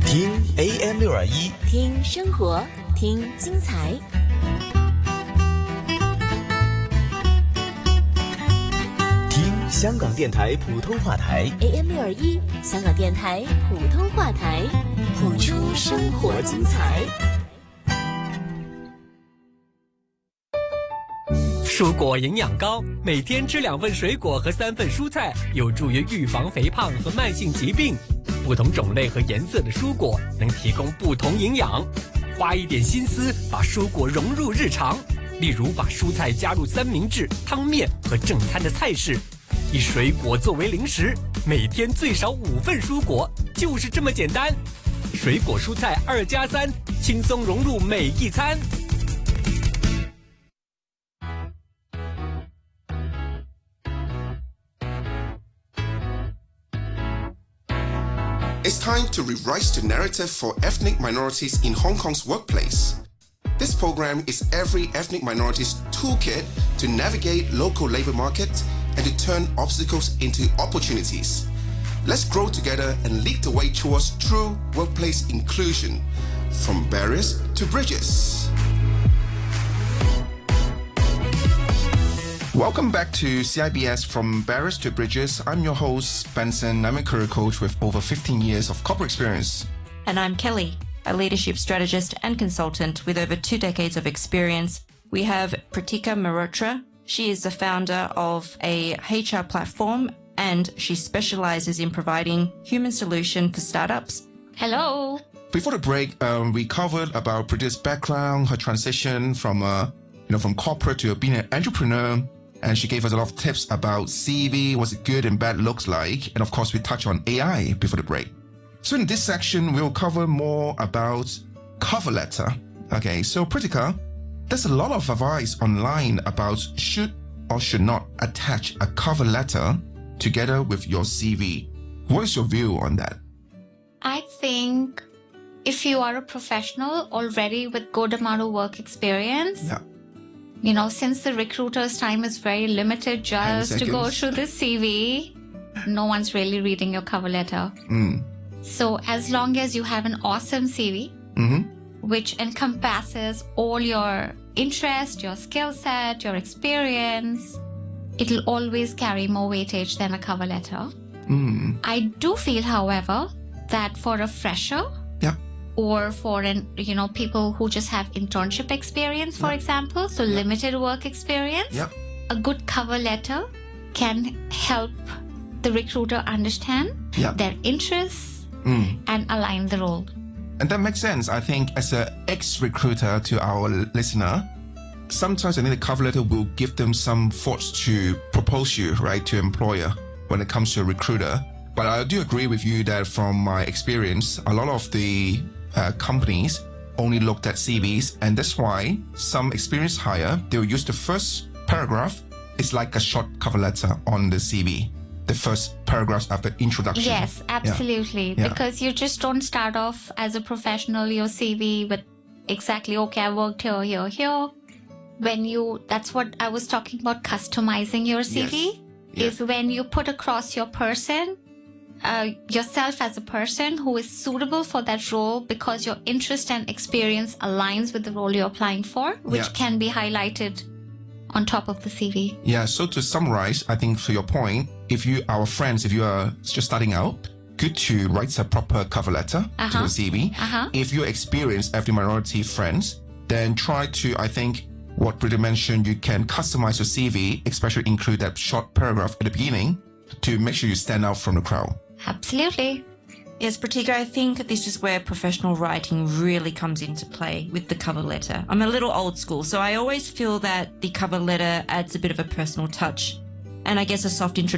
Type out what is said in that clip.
听 AM621， 听生活，听精彩。 听香港电台普通话台 AM621，香港电台普通话台，谱出生活精彩。 蔬果营养高，每天吃2份水果和3份蔬菜，有助于预防肥胖和慢性疾病。不同种类和颜色的蔬果能提供不同营养，花一点心思把蔬果融入日常，例如把蔬菜加入三明治、汤面和正餐的菜式，以水果作为零食，每天最少5份蔬果，就是这么简单。水果蔬菜2+3，轻松融入每一餐。 It's time to rewrite the narrative for ethnic minorities in Hong Kong's workplace. This program is every ethnic minority's toolkit to navigate local labor market and to turn obstacles into opportunities. Let's grow together and lead the way towards true workplace inclusion, from barriers to bridges. Welcome back to CIBS From Barriers to Bridges. I'm your host, Benson. I'm a career coach with over 15 years of corporate experience. And I'm Kelly, a leadership strategist and consultant with over 2 decades of experience. We have Pratika Mehrotra. She is the founder of a HR platform and she specializes in providing human solution for startups. Hello. Before the break, we covered about Pratika's background, her transition from corporate to being an entrepreneur. And she gave us a lot of tips about CV, what good and bad looks like. And of course, we touched on AI before the break. So in this section, we'll cover more about cover letter. Okay, so Pratika, there's a lot of advice online about should or should not attach a cover letter together with your CV. What is your view on that? I think if you are a professional already with good amount of work experience, since the recruiter's time is very limited just to go through the CV, no one's really reading your cover letter. So as long as you have an awesome CV, which encompasses all your interest, your skill set, your experience, it'll always carry more weightage than a cover letter. I do feel, however, that for a fresher, or for people who just have internship experience, for example, so limited work experience, a good cover letter can help the recruiter understand their interests and align the role. And that makes sense. I think as an ex-recruiter to our listener, sometimes I think the cover letter will give them some thoughts to propose you, right, to employer when it comes to a recruiter. But I do agree with you that from my experience, a lot of the companies only looked at CVs, and that's why some experienced hire, they'll use the first paragraph. It's like a short cover letter on the CV. The first paragraph after introduction. Yes, absolutely. Because you just don't start off as a professional, your CV with exactly, okay, I worked here. That's what I was talking about, customizing your CV, is when you put across your person, yourself as a person who is suitable for that role because your interest and experience aligns with the role you're applying for, which can be highlighted on top of the CV. Yeah, so to summarize, I think for your point, if you are just starting out, good to write a proper cover letter to the CV. If you're experienced ethnic minority friends, then try to, I think, what Britta mentioned, you can customize your CV, especially include that short paragraph at the beginning to make sure you stand out from the crowd. Absolutely. Yes, Pratika, I think this is where professional writing really comes into play with the cover letter. I'm a little old school, so I always feel that the cover letter adds a bit of a personal touch and I guess a soft introduction